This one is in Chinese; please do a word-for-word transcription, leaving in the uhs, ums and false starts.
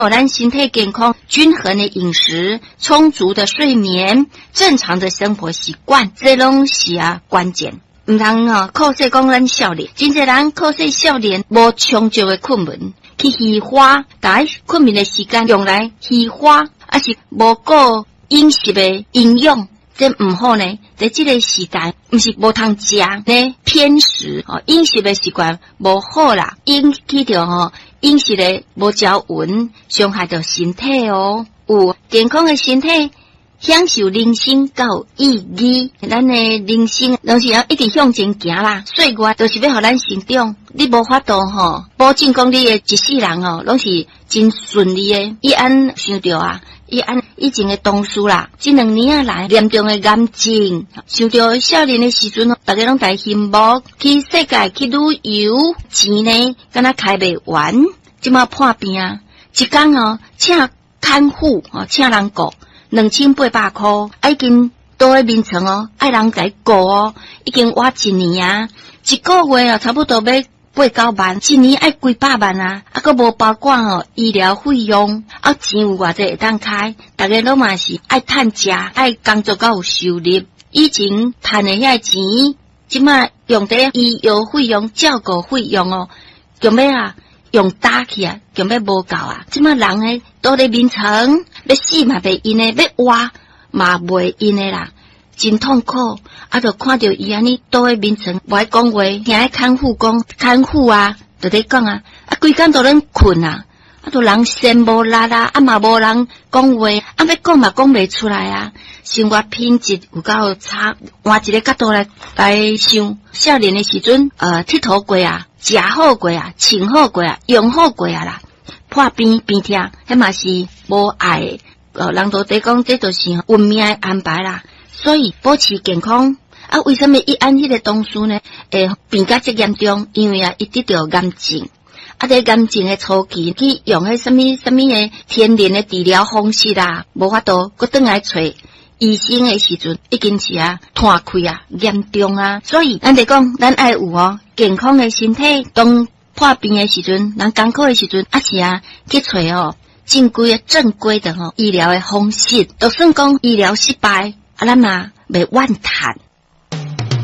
咱身体健康、均衡的饮食、充足的睡眠、正常的生活习惯，这拢是啊关键。唔通哦，靠说讲咱少年，真侪人靠说少年无充足的困眠，去虚花，把困眠的时间用来虚花，还是无够饮食的营养，这唔好呢。在这个时代，唔是无通食呢偏食哦，饮食的习惯无好啦，引起着吼饮食的无条匀，伤害到身体哦。有健康的身体。享受人生够意义，咱的人生拢是要一直向前行啦。岁月都是要互咱成长，你无法度吼，保证讲你的一世人哦，拢是真顺利的。伊安想着啊，伊安以前的同事啦，这两年啊来严重的癌症，想着少年的时阵，大家拢大羡慕，去世界去旅游，钱呢敢若开袂完，即马破病啊，一工哦，请看护哦，请人顾。两千八百块，已经倒喺面床哦，爱人来顾哦，已经活一年啊，一个月哦，差不多要八九万，一年爱几百万啊，啊，个无包括哦医疗费用，啊，钱有偌济会当开，大家拢嘛是爱趁食，爱工作到有收入，以前赚的遐钱，即摆用在医药费用、照顾费用哦，用要啊用打去啊，用要无够啊，即摆人诶倒咧面床。要死嘛袂因诶，要活嘛袂因诶啦，真痛苦。啊，就看到伊安尼倒喺面床，无爱讲话，听喺看护讲，看护啊，就咧讲啊，啊，规工都咧困啊，啊，都人仙无力啊，啊嘛无人讲话，啊要讲嘛讲袂出来啊，生活品质有够差。换一个角度来来想，少年诶时阵，呃，佚佗过啊，食好过啊，穿好过啊，用好过啊啦。破病病痛，迄嘛是无爱的，呃，人都在讲，这都是运命的安排啦。所以保持健康啊，为什么伊按迄个同事呢？诶，病甲这严重，因为啊，伊得到癌症，啊，在癌症的初期去用迄什么什么的天然的治疗方式啦，无法度，佮转来找医生的时阵，已经是啊断开啊，严重啊。所以咱得讲，咱爱有哦健康的身体，当破病的时阵，人艰苦的时阵，啊是啊，去找哦正规的正规的吼、哦、医疗的方式，就算讲医疗失败，啊咱嘛袂怨叹。